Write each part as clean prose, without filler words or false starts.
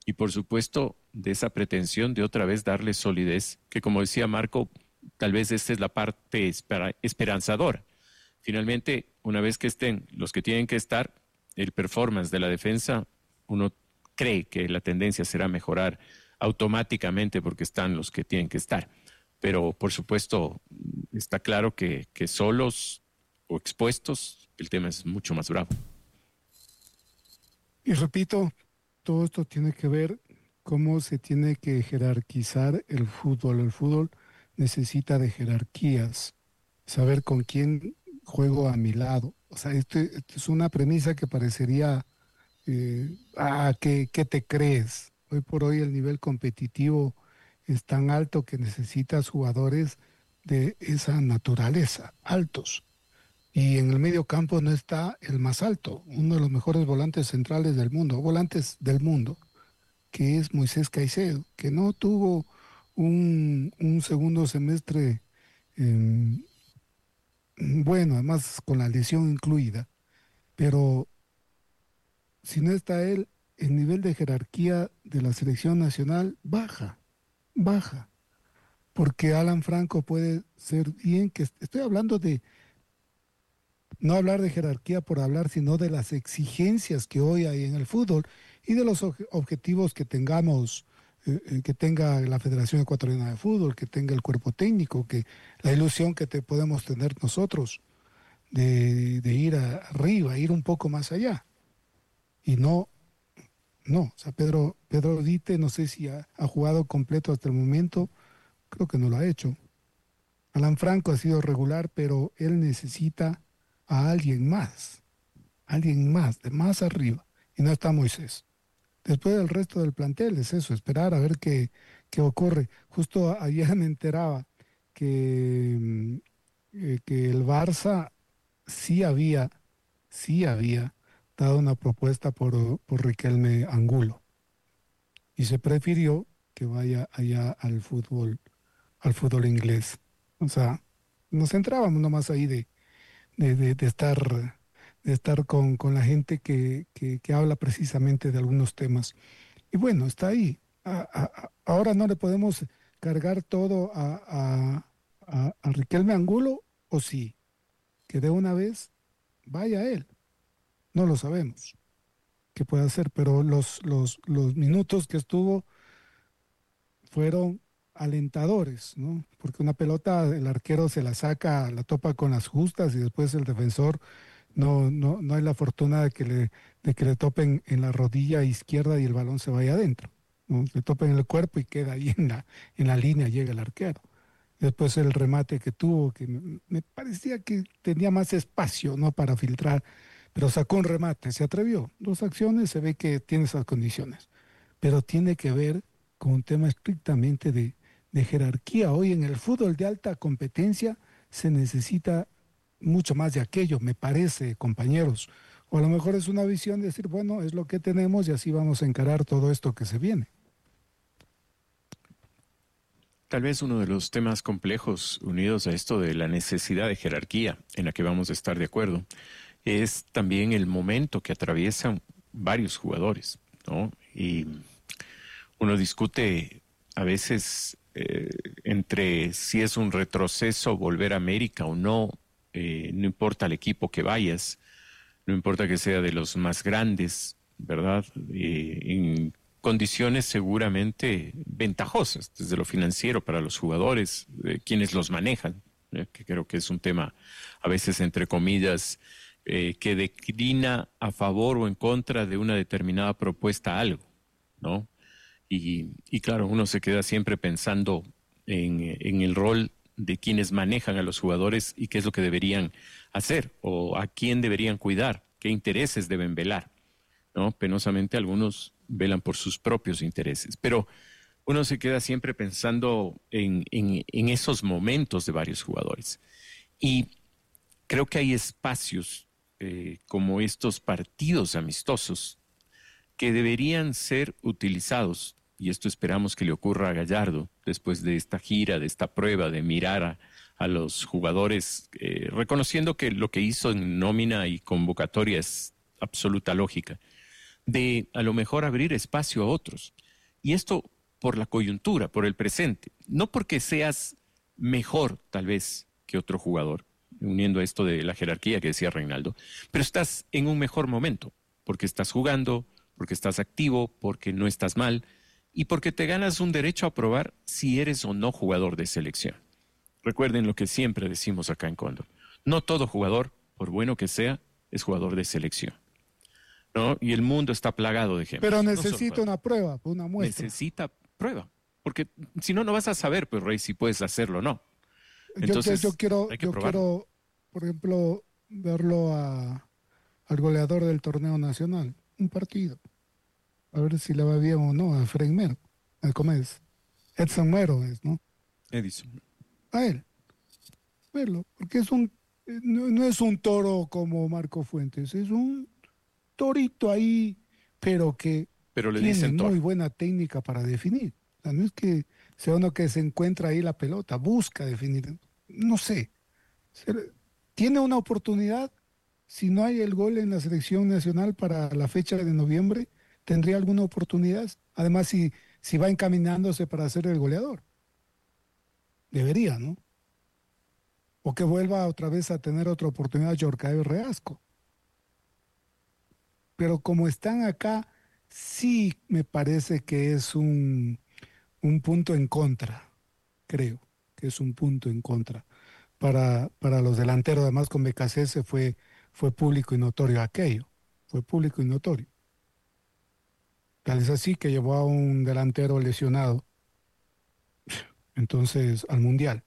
y por supuesto de esa pretensión de otra vez darle solidez, que como decía Marco, tal vez esta es la parte esperanzadora. Finalmente, una vez que estén los que tienen que estar, el performance de la defensa, uno cree que la tendencia será mejorar automáticamente porque están los que tienen que estar. Pero, por supuesto, está claro que solos o expuestos, el tema es mucho más bravo. Y repito, todo esto tiene que ver cómo se tiene que jerarquizar el fútbol. El fútbol necesita de jerarquías, saber con quién juego a mi lado. O sea, esto es una premisa que parecería, ¿qué te crees? Hoy por hoy el nivel competitivo es tan alto que necesitas jugadores de esa naturaleza, altos. Y en el medio campo no está el más alto, uno de los mejores volantes centrales del mundo, volantes del mundo, que es Moisés Caicedo, que no tuvo un segundo semestre, eh, bueno, además con la lesión incluida, pero si no está él, el nivel de jerarquía de la selección nacional baja, porque Alan Franco puede ser bien, que estoy hablando de no hablar de jerarquía por hablar, sino de las exigencias que hoy hay en el fútbol y de los objetivos que tengamos, que tenga la Federación Ecuatoriana de Fútbol, que tenga el cuerpo técnico, que la ilusión que podemos tener nosotros de ir arriba, ir un poco más allá. Y no, o sea, Pedro Dite, no sé si ha jugado completo hasta el momento, creo que no lo ha hecho. Alan Franco ha sido regular, pero él necesita a alguien más, de más arriba, y no está Moisés. Después del resto del plantel es eso, esperar a ver qué ocurre. Justo ayer me enteraba que el Barça sí había dado una propuesta por Riquelme Angulo, y se prefirió que vaya allá al fútbol inglés. O sea, nos centrábamos nomás ahí de estar con la gente que habla precisamente de algunos temas. Y bueno, está ahí. Ahora no le podemos cargar todo a Riquelme Angulo, o sí, que de una vez vaya él. No lo sabemos qué puede hacer, pero los minutos que estuvo fueron alentadores, ¿no? Porque una pelota, el arquero se la saca, la topa con las justas y después el defensor no hay la fortuna de que le topen en la rodilla izquierda y el balón se vaya adentro, ¿no? Le topen en el cuerpo y queda ahí en la línea, llega el arquero. Después el remate que tuvo, que me parecía que tenía más espacio, ¿no? Para filtrar, pero sacó un remate, se atrevió. Dos acciones, se ve que tiene esas condiciones, pero tiene que ver con un tema estrictamente de jerarquía. Hoy en el fútbol de alta competencia se necesita mucho más de aquello, me parece, compañeros. O a lo mejor es una visión de decir, bueno, es lo que tenemos y así vamos a encarar todo esto que se viene. Tal vez uno de los temas complejos unidos a esto de la necesidad de jerarquía, en la que vamos a estar de acuerdo, es también el momento que atraviesan varios jugadores, ¿no? Y uno discute a veces entre si es un retroceso volver a América o no, no importa el equipo que vayas, no importa que sea de los más grandes, ¿verdad? En condiciones seguramente ventajosas desde lo financiero para los jugadores, quienes los manejan, que creo que es un tema a veces entre comillas que declina a favor o en contra de una determinada propuesta algo, ¿no? Y claro, uno se queda siempre pensando en el rol de quienes manejan a los jugadores y qué es lo que deberían hacer o a quién deberían cuidar, qué intereses deben velar, ¿no? Penosamente algunos velan por sus propios intereses, pero uno se queda siempre pensando en esos momentos de varios jugadores. Y creo que hay espacios como estos partidos amistosos que deberían ser utilizados, y esto esperamos que le ocurra a Gallardo después de esta gira, de esta prueba, de mirar a los jugadores, reconociendo que lo que hizo en nómina y convocatoria es absoluta lógica, de a lo mejor abrir espacio a otros. Y esto por la coyuntura, por el presente, no porque seas mejor tal vez que otro jugador, uniendo esto de la jerarquía que decía Reinaldo, pero estás en un mejor momento, porque estás jugando, porque estás activo, porque no estás mal y porque te ganas un derecho a probar si eres o no jugador de selección. Recuerden lo que siempre decimos acá en Cóndor. No todo jugador, por bueno que sea, es jugador de selección, ¿no? Y el mundo está plagado de ejemplos. Pero No necesita una prueba, una muestra. necesita prueba, porque si no, no vas a saber, pues, Rey, si puedes hacerlo o no. Entonces, Yo quiero, hay que probarlo. por ejemplo, verlo al goleador del torneo nacional, un partido, a ver si le va bien o no a Fred Mero, ¿cómo es? Edson Mero es, ¿no? Edison. A él, verlo, porque no es un toro como Marco Fuentes, es un torito ahí, pero que Pero le tiene dicen muy toro. buena técnica para definir. O sea, no es que sea uno que se encuentra ahí la pelota, busca definir, no sé. Se- Tiene una oportunidad, si no hay el gol en la selección nacional para la fecha de noviembre, tendría alguna oportunidad. Además, si va encaminándose para ser el goleador, debería, ¿no? O que vuelva otra vez a tener otra oportunidad Yorcaev Reasco. Pero como están acá, sí me parece que es un punto en contra, creo que es un punto en contra para los delanteros. Además, con BKC fue público y notorio aquello, fue público y notorio. Tal es así que llevó a un delantero lesionado, entonces, al Mundial.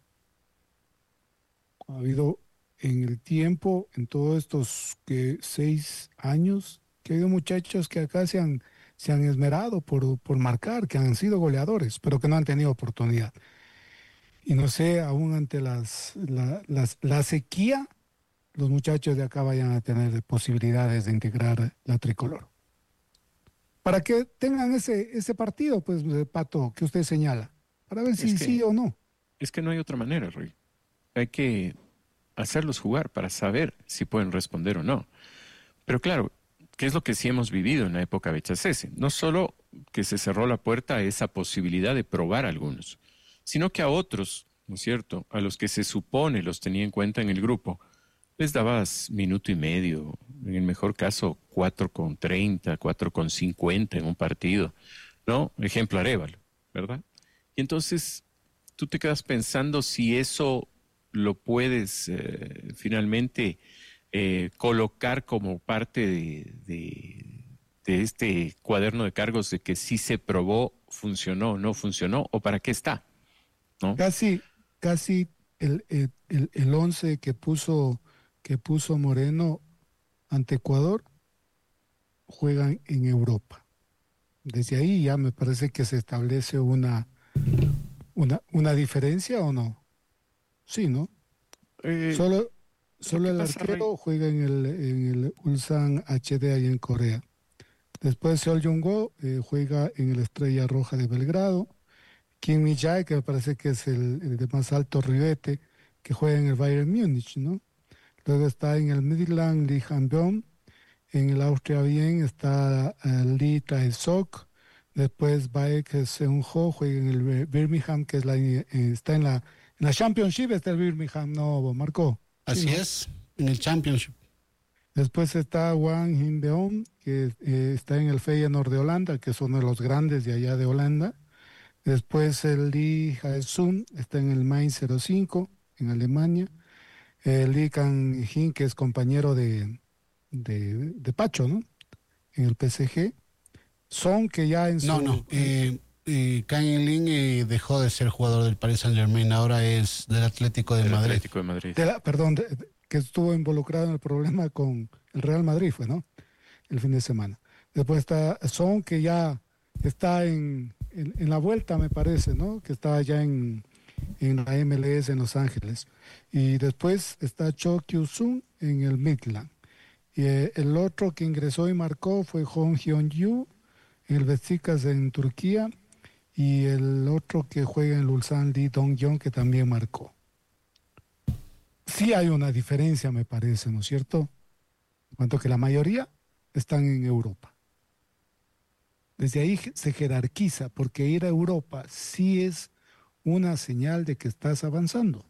Ha habido en el tiempo, en todos estos 6 años, que ha habido muchachos que acá se han esmerado por marcar, que han sido goleadores, pero que no han tenido oportunidad. Y no sé, aún ante la sequía, los muchachos de acá vayan a tener posibilidades de integrar la tricolor. Para que tengan ese partido, pues, Pato, que usted señala, para ver Es si sí que, o no. es que no hay otra manera, Rey. Hay que hacerlos jugar para saber si pueden responder o no. Pero claro, ¿qué es lo que sí hemos vivido en la época Bechacese? No solo que se cerró la puerta a esa posibilidad de probar a algunos, sino que a otros, ¿no es cierto?, a los que se supone los tenía en cuenta en el grupo, les dabas minuto y medio, en el mejor caso 4,30, 4,50 en un partido, ¿no? Ejemplo Arévalo, ¿verdad? Y entonces tú te quedas pensando si eso lo puedes finalmente colocar como parte de este cuaderno de cargos de que sí se probó, funcionó, no funcionó, o para qué está, ¿no? Casi, casi el 11 que puso Moreno ante Ecuador juegan en Europa. Desde ahí ya me parece que se establece una diferencia o no. Sí, ¿no? Eh, Solo, lo solo que el pasa, Rey, arquero juega en el Ulsan HD ahí en Corea. Después Seol Jong-go juega en el Estrella Roja de Belgrado. Kim Mi-jae, que me parece que es el de más alto ribete, que juega en el Bayern Múnich, ¿no? Luego está en el Midland Lee Han-byong. En el Austria Bien está Lee Tae-sok. Después Baek Seung-ho juega en el Birmingham, que es está en la Championship, está el Birmingham, no, Marco. Sí, Así ¿no? es, en el Championship. Después está Wang Hin-beom, que está en el Feyenoord de Holanda, que es uno de los grandes de allá de Holanda. Después el Lee Jae-sung está en el Mainz 05 en Alemania. Lee Kang-hin, que es compañero de Pacho, ¿no? En el PSG. Son que ya en No, no. su... Kang In-ling dejó de ser jugador del Paris Saint-Germain, ahora es del Atlético de del Madrid. Atlético de Madrid. perdón, que estuvo involucrado en el problema con el Real Madrid, fue, ¿no? El fin de semana. Después está Son, que ya está en la vuelta, me parece, ¿no? Que está ya en la MLS en Los Ángeles. Y después está Cho Kyu-sung en el Midland. Y el otro que ingresó y marcó fue Hong Hyun-yu en el Beşiktaş en Turquía. Y el otro que juega en el Ulsan Lee Dong-yong, que también marcó. Sí hay una diferencia, me parece, ¿no es cierto? En cuanto que la mayoría están en Europa. Desde ahí se jerarquiza, porque ir a Europa sí es una señal de que estás avanzando.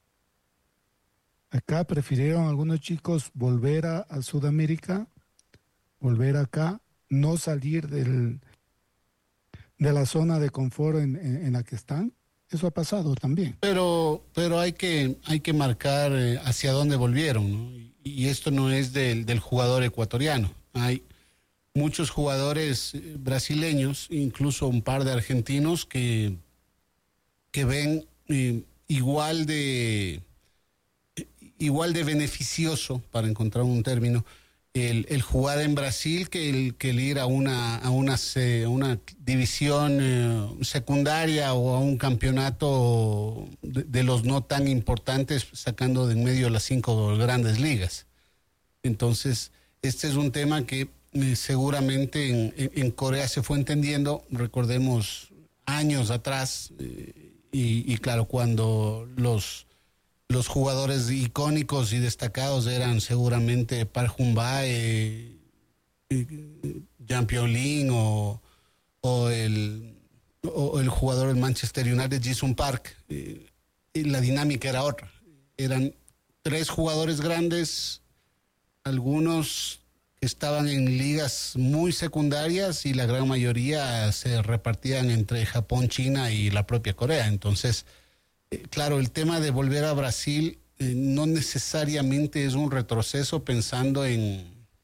Acá prefirieron algunos chicos volver a Sudamérica, volver acá, no salir de la zona de confort en la que están. Eso ha pasado también. Pero hay que marcar hacia dónde volvieron, ¿no? Y esto no es del jugador ecuatoriano. Hay muchos jugadores brasileños, incluso un par de argentinos que ven igual de beneficioso, para encontrar un término, el jugar en Brasil que el ir a una división secundaria o a un campeonato de los no tan importantes, sacando de en medio las 5 grandes ligas. Entonces, este es un tema que seguramente en Corea se fue entendiendo. Recordemos años atrás, y claro, cuando los jugadores icónicos y destacados eran seguramente Park Jun-bae, Jean Pio-lin o el jugador del Manchester United, Ji-sung Park. Y la dinámica era otra. Eran 3 jugadores grandes, algunos que estaban en ligas muy secundarias y la gran mayoría se repartían entre Japón, China y la propia Corea. Entonces, claro, el tema de volver a Brasil no necesariamente es un retroceso pensando en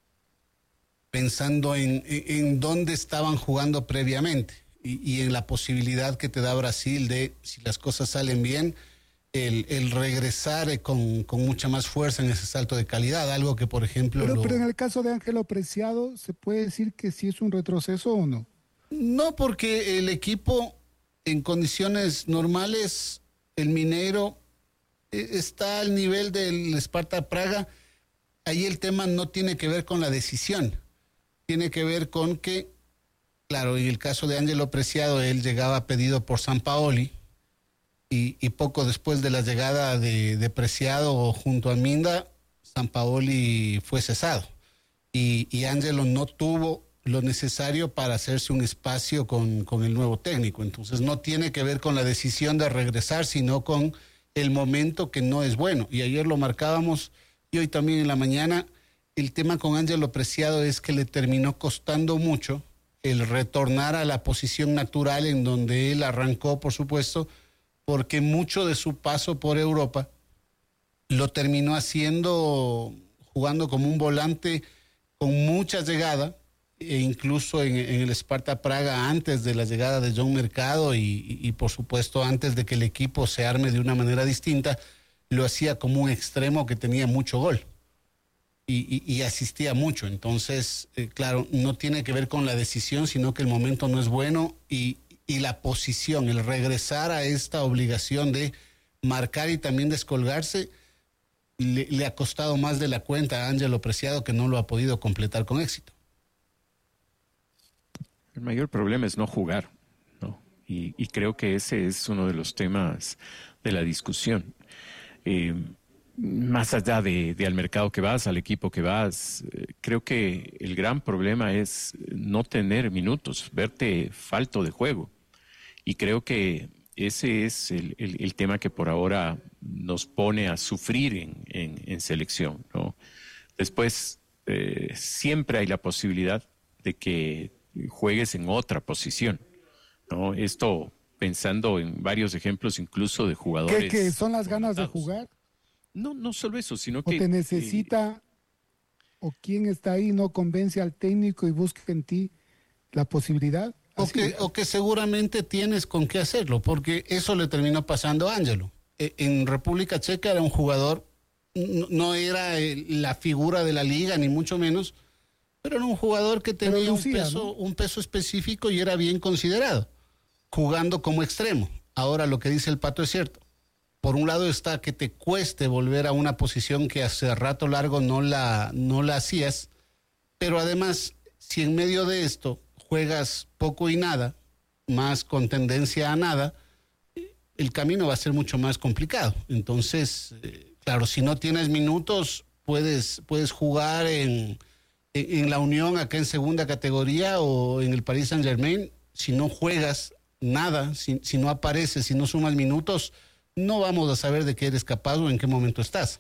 dónde estaban jugando previamente y en la posibilidad que te da Brasil de, si las cosas salen bien, el regresar con mucha más fuerza en ese salto de calidad, algo que por ejemplo... Pero en el caso de Ángelo Preciado, ¿se puede decir que sí es un retroceso o no? No, porque el equipo en condiciones normales, el Mineiro está al nivel del Sparta Praga. Ahí el tema no tiene que ver con la decisión, tiene que ver con que, claro, en el caso de Ángelo Preciado, él llegaba pedido por Sampaoli y poco después de la llegada de Preciado junto a Minda, Sampaoli fue cesado y Ángelo no tuvo lo necesario para hacerse un espacio con el nuevo técnico. Entonces no tiene que ver con la decisión de regresar, sino con el momento que no es bueno. Y ayer lo marcábamos y hoy también en la mañana. El tema con Ángelo Preciado es que le terminó costando mucho el retornar a la posición natural en donde él arrancó, por supuesto, porque mucho de su paso por Europa lo terminó haciendo jugando como un volante con mucha llegada, e incluso en el Sparta Praga antes de la llegada de John Mercado y por supuesto antes de que el equipo se arme de una manera distinta, lo hacía como un extremo que tenía mucho gol y asistía mucho. Entonces, claro, no tiene que ver con la decisión, sino que el momento no es bueno y la posición, el regresar a esta obligación de marcar y también descolgarse, le ha costado más de la cuenta a Ángelo Preciado, que no lo ha podido completar con éxito. El mayor problema es no jugar, ¿no? Y creo que ese es uno de los temas de la discusión. Más allá de al mercado que vas, al equipo que vas, creo que el gran problema es no tener minutos, verte falto de juego. Y creo que ese es el tema que por ahora nos pone a sufrir en selección, ¿no? Después, siempre hay la posibilidad de que juegues en otra posición, ¿no? Esto pensando en varios ejemplos incluso de jugadores. ¿Qué son las ganas de jugar? No solo eso, sino ¿O que... te necesita, o quién está ahí no convence al técnico y busca en ti la posibilidad? O que seguramente tienes con qué hacerlo, porque eso le terminó pasando a Ángelo. En República Checa era un jugador, no era la figura de la liga, ni mucho menos, pero era un jugador que tenía un peso específico y era bien considerado, jugando como extremo. Ahora lo que dice el Pato es cierto. Por un lado está que te cueste volver a una posición que hace rato largo no la hacías, pero además, si en medio de esto juegas poco y nada, más con tendencia a nada, el camino va a ser mucho más complicado. Entonces, claro, si no tienes minutos, puedes jugar en en la Unión, acá en segunda categoría o en el Paris Saint-Germain, si no juegas nada, si no apareces, si no sumas minutos, no vamos a saber de qué eres capaz o en qué momento estás.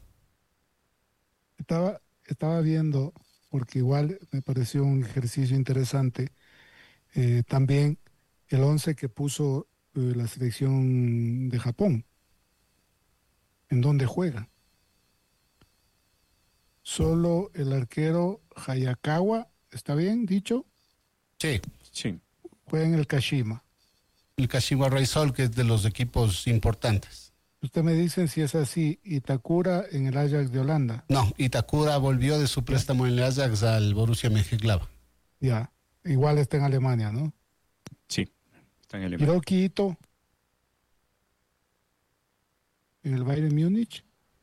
Estaba viendo, porque igual me pareció un ejercicio interesante, también el 11 que puso la selección de Japón, en donde juega. Solo el arquero Hayakawa, ¿está bien dicho? Sí. Sí. Juega en el Kashima. El Kashiwa Reysol, que es de los equipos importantes. Usted me dice si es así, Itakura en el Ajax de Holanda. No, Itakura volvió de su préstamo en el Ajax al Borussia Mönchengladbach. Ya, igual está en Alemania, ¿no? Sí, está en Alemania. Hiroki Ito en el Bayern Múnich.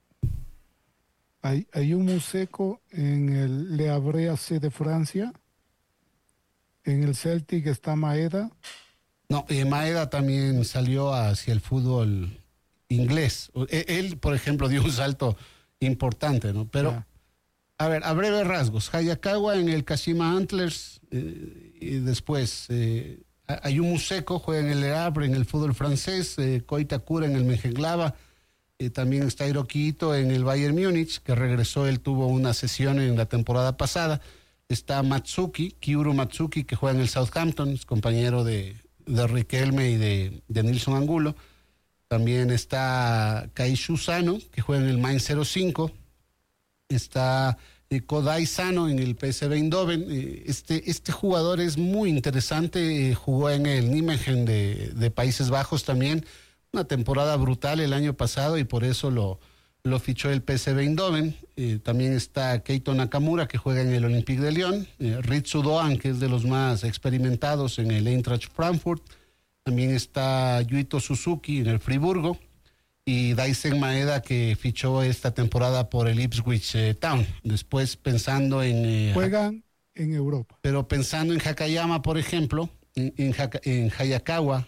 Hay un Museko en el Le Havre AC de Francia. En el Celtic está Maeda. No, Maeda también salió hacia el fútbol inglés. Él, por ejemplo, dio un salto importante, ¿no? Pero, Ya. a ver, a breves rasgos. Hayakawa en el Kashima Antlers, y después Ayumu Museko juega en el Le Havre, en el fútbol francés, Ko Itakura en el Mönchengladbach, también está Hiroki Ito en el Bayern Múnich, que regresó, él tuvo una sesión en la temporada pasada. Está Kiuru Matsuki, que juega en el Southampton, es compañero de Riquelme y de Nilson Angulo. También está Kaishu Sano, que juega en el Mainz 05. Está Kodai Sano en el PSV Eindhoven. Este jugador es muy interesante, jugó en el Nijmegen de Países Bajos también. Una temporada brutal el año pasado y por eso lo fichó el PSV Eindhoven. También está Keito Nakamura, que juega en el Olympique de Lyon. Ritsu Doan, que es de los más experimentados en el Eintracht Frankfurt. También está Yuito Suzuki en el Friburgo. Y Daisen Maeda, que fichó esta temporada por el Ipswich Town. Después pensando en... Juegan en Europa. Pero pensando en Hakayama, por ejemplo, en Hayakawa,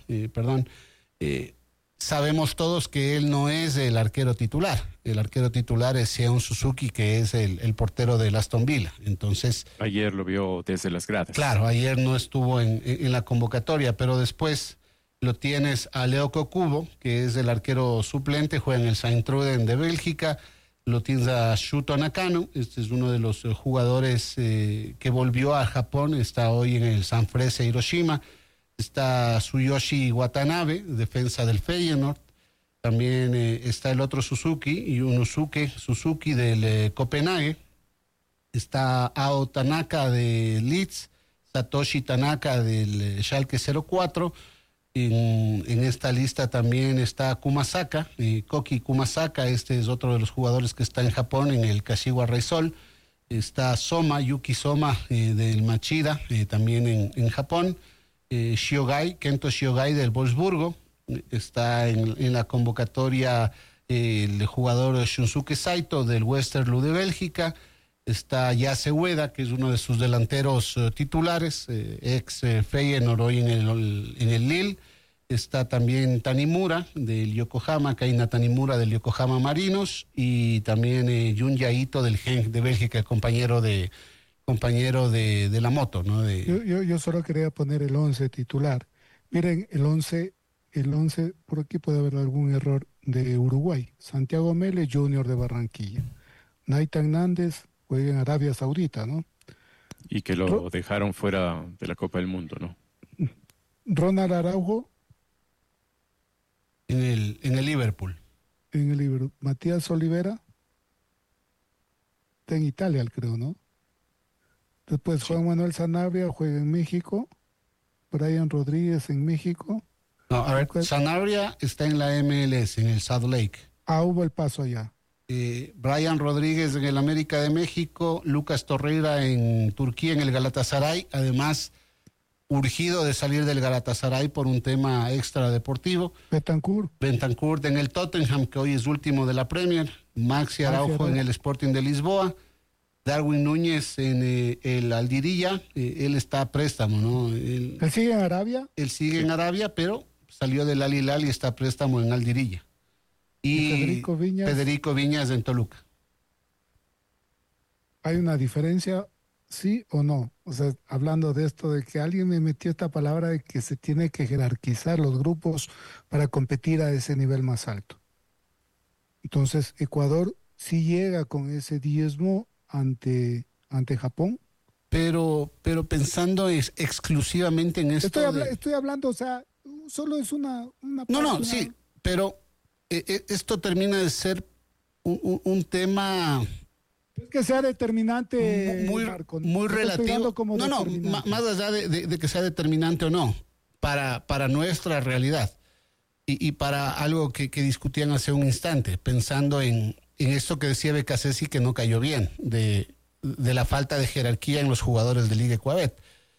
sabemos todos que él no es el arquero titular. El arquero titular es Seon Suzuki, que es el portero del Aston Villa. Entonces, ayer lo vio desde las gradas. Claro, ayer no estuvo en la convocatoria, pero después lo tienes a Leo Kokubo, que es el arquero suplente, juega en el Sint-Truiden de Bélgica. Lo tienes a Shuto Nakano, este es uno de los jugadores que volvió a Japón, está hoy en el Sanfrecce Hiroshima. Está Tsuyoshi Watanabe, defensa del Feyenoord. También está el otro Yunosuke Suzuki del Copenhague. Está Ao Tanaka de Leeds, Satoshi Tanaka del Schalke 04. En esta lista también está Kumasaka, Koki Kumasaka, este es otro de los jugadores que está en Japón, en el Kashiwa Reysol. Está Yuki Soma del Machida, también en Japón. Kento Shiogai del Wolfsburgo, está en la convocatoria el jugador Shunsuke Saito del Westerlo de Bélgica. Está Yase Ueda, que es uno de sus delanteros titulares, ex Feyenoord, hoy en el Lille. Está también Tanimura del Yokohama, Kaina Tanimura del Yokohama Marinos, y también Jun Yaito del Genk de Bélgica, compañero de la moto, ¿no? Yo solo quería poner el 11 titular. Miren, el 11, por aquí puede haber algún error de Uruguay. Santiago Mele, Junior de Barranquilla. Nathan Nández juega en Arabia Saudita, ¿no? Y que lo dejaron fuera de la Copa del Mundo, ¿no? Ronald Araujo. En el Liverpool. En el Liverpool. Matías Olivera. Está en Italia, creo, ¿no? Después Sí. Juan Manuel Sanabria juega en México. Brian Rodríguez en México. No, a ver, Sanabria está en la MLS, en el Salt Lake. Hubo el paso allá. Brian Rodríguez en el América de México, Lucas Torreira en Turquía, en el Galatasaray, además urgido de salir del Galatasaray por un tema extradeportivo. Bentancur en el Tottenham, que hoy es último de la Premier. Maxi Araujo en el Sporting de Lisboa. Darwin Núñez en el Aldirilla, él está a préstamo, ¿no? ¿Él sigue en Arabia? Él sigue en Arabia, pero salió del Al Hilal y está a préstamo en Aldirilla. Y Federico Viñas en Toluca. ¿Hay una diferencia ¿Sí o no? O sea, hablando de esto, de que alguien me metió esta palabra de que se tiene que jerarquizar los grupos para competir a ese nivel más alto. Entonces, Ecuador sí llega con ese diezmo ante Japón. Pero pensando exclusivamente en esto de... Estoy hablando, o sea, solo es una No, parte, no, sí, pero esto termina de ser un tema es que sea determinante, muy, Marco. muy Yo te estoy dando relativo. como No, no, determinante. más allá de que sea determinante o no, para nuestra realidad y para algo que discutían hace un instante, pensando en esto que decía Becasesi que no cayó bien, de la falta de jerarquía en los jugadores de Liga Ecuabet.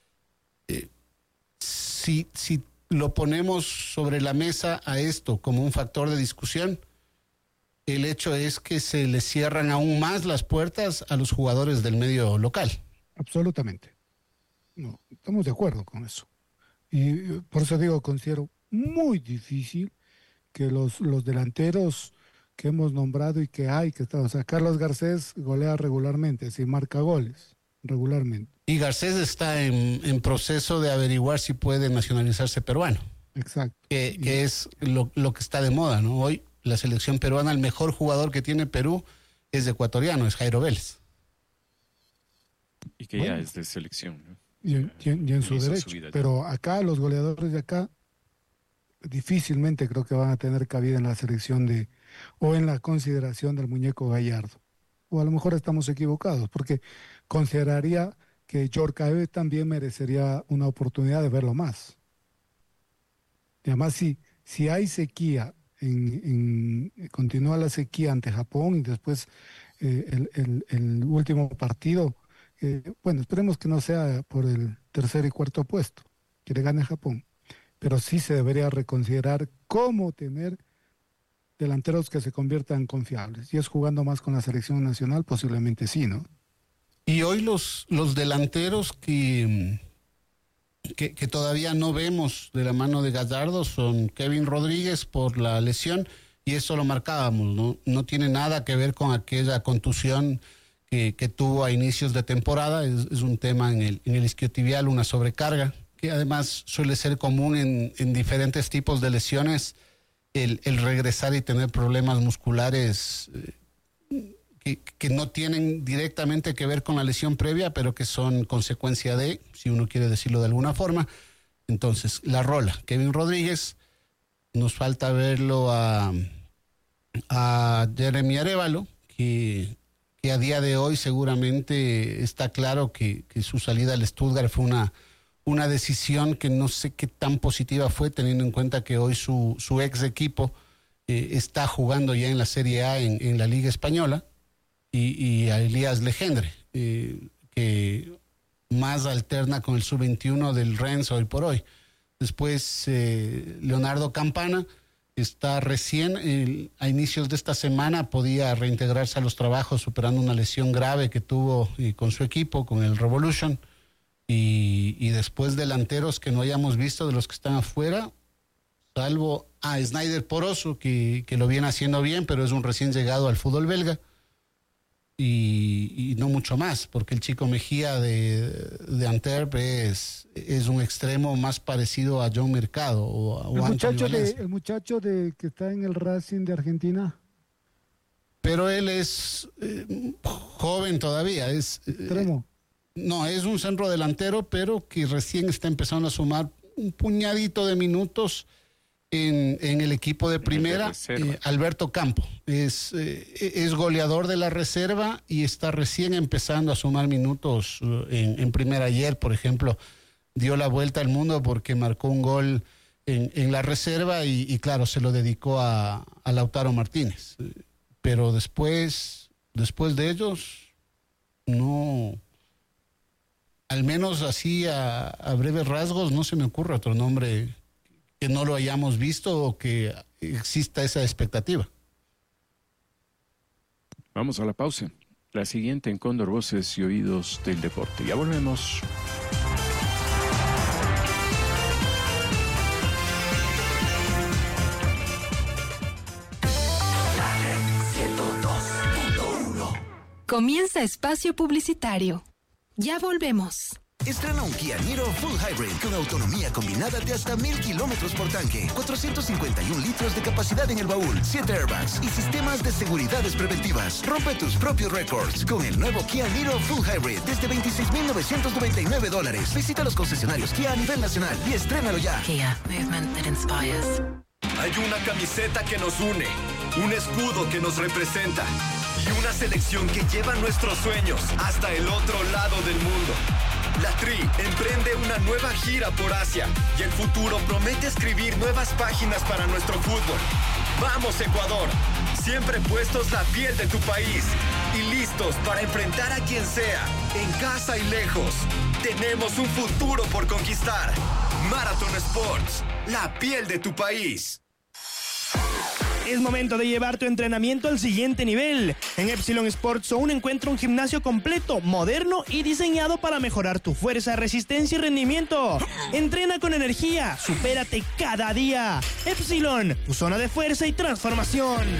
Si lo ponemos sobre la mesa a esto como un factor de discusión, el hecho es que se le cierran aún más las puertas a los jugadores del medio local. Absolutamente. No, estamos de acuerdo con eso. Y por eso digo, considero muy difícil que los delanteros que hemos nombrado y que hay, que están, o sea, Carlos Garcés golea regularmente, sí, marca goles regularmente. Y Garcés está en proceso de averiguar si puede nacionalizarse peruano. Exacto. Que es lo que está de moda, ¿no? Hoy la selección peruana, el mejor jugador que tiene Perú es ecuatoriano, es Jairo Vélez. Y que ya es de selección, ¿no? Y en su derecho. Pero acá, los goleadores de acá, difícilmente creo que van a tener cabida en la selección o en la consideración del muñeco Gallardo. O a lo mejor estamos equivocados, porque consideraría que Djorkaeff también merecería una oportunidad de verlo más. Y además, si hay sequía, continúa la sequía ante Japón y después el último partido, bueno, esperemos que no sea por el tercer y cuarto puesto, que le gane Japón, pero sí se debería reconsiderar cómo tener delanteros que se conviertan confiables. Y es jugando más con la selección nacional, posiblemente sí, ¿no? Y hoy los delanteros que todavía no vemos de la mano de Gallardo son Kevin Rodríguez por la lesión, y eso lo marcábamos, ¿no? No tiene nada que ver con aquella contusión que tuvo a inicios de temporada, es un tema en el isquiotibial, una sobrecarga, que además suele ser común en diferentes tipos de lesiones, el regresar y tener problemas musculares que no tienen directamente que ver con la lesión previa, pero que son consecuencia de, si uno quiere decirlo de alguna forma. Entonces, la rola, Kevin Rodríguez, nos falta verlo a Jeremy Arévalo, que a día de hoy seguramente está claro que su salida al Stuttgart fue una decisión que no sé qué tan positiva fue, teniendo en cuenta que hoy su ex equipo está jugando ya en la Serie A en la Liga Española, y a Elías Legendre, que más alterna con el sub-21 del Rennes hoy por hoy. Después Leonardo Campana está recién, a inicios de esta semana, podía reintegrarse a los trabajos superando una lesión grave que tuvo con su equipo, con el Revolution. Y después delanteros que no hayamos visto de los que están afuera, salvo a Snyder Poroso, que lo viene haciendo bien, pero es un recién llegado al fútbol belga. Y no mucho más, porque el chico Mejía de Antwerp es un extremo más parecido a John Mercado o el muchacho que está en el Racing de Argentina. Pero él es joven todavía, es extremo. No, es un centro delantero, pero que recién está empezando a sumar un puñadito de minutos en el equipo de primera. Alberto Campo es goleador de la reserva y está recién empezando a sumar minutos en primera. Ayer, por ejemplo, dio la vuelta al mundo porque marcó un gol en la reserva y claro, se lo dedicó a Lautaro Martínez. Pero después de ellos, no, al menos así a breves rasgos, no se me ocurre otro nombre que no lo hayamos visto o que exista esa expectativa. Vamos a la pausa. La siguiente en Cóndor, Voces y Oídos del Deporte. Ya volvemos. Comienza espacio publicitario. Ya volvemos. Estrena un Kia Niro Full Hybrid con autonomía combinada de hasta 1000 kilómetros por tanque, 451 litros de capacidad en el baúl, 7 airbags y sistemas de seguridades preventivas. Rompe tus propios récords con el nuevo Kia Niro Full Hybrid desde $26,999. Visita los concesionarios Kia a nivel nacional y estrénalo ya. Kia, movement that inspires. Hay una camiseta que nos une, un escudo que nos representa y una selección que lleva nuestros sueños hasta el otro lado del mundo. La Tri emprende una nueva gira por Asia y el futuro promete escribir nuevas páginas para nuestro fútbol. ¡Vamos, Ecuador! Siempre puestos la piel de tu país y listos para enfrentar a quien sea, en casa y lejos. Tenemos un futuro por conquistar. Marathon Sports, la piel de tu país. Es momento de llevar tu entrenamiento al siguiente nivel. En Epsilon Sports Zone encuentra un gimnasio completo, moderno y diseñado para mejorar tu fuerza, resistencia y rendimiento. Entrena con energía, supérate cada día. Epsilon, tu zona de fuerza y transformación.